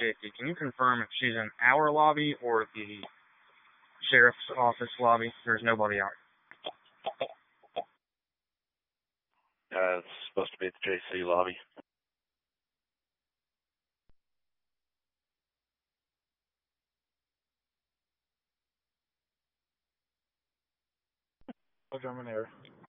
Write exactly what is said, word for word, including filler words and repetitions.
safety. Can you confirm if she's in our lobby or the sheriff's office lobby? There's nobody out. Uh, it's supposed to be at the J C lobby. I'll jump in there.